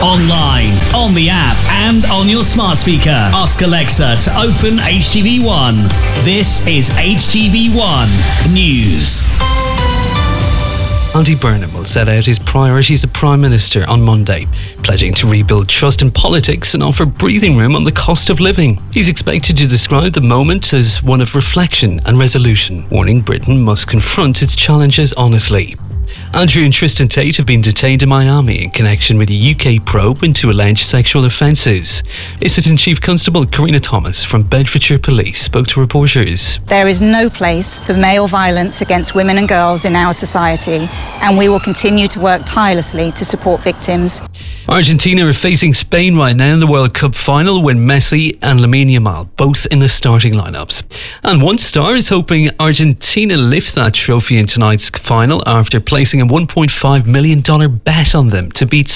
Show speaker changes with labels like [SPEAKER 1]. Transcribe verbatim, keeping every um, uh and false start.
[SPEAKER 1] Online, on the app, and on your smart speaker. Ask Alexa to open H T V one. This is H T V one News.
[SPEAKER 2] Andy Burnham will set out his priorities as Prime Minister on Monday, pledging to rebuild trust in politics and offer breathing room on the cost of living. He's expected to describe the moment as one of reflection and resolution, warning Britain must confront its challenges honestly. Andrew and Tristan Tate have been detained in Miami in connection with a U K probe into alleged sexual offences. Assistant Chief Constable Karina Thomas from Bedfordshire Police spoke to reporters.
[SPEAKER 3] There is no place for male violence against women and girls in our society, and we will continue to work tirelessly to support victims.
[SPEAKER 2] Argentina are facing Spain right now in the World Cup final, with Messi and Lamine Yamal both in the starting lineups. And One Star is hoping Argentina lift that trophy in tonight's final after placing a one point five million dollars bet on them to beat